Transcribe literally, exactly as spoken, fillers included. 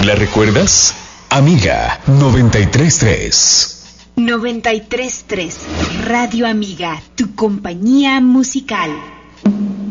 ¿La recuerdas? Amiga noventa y tres punto tres. noventa y tres punto tres Radio Amiga, tu compañía musical.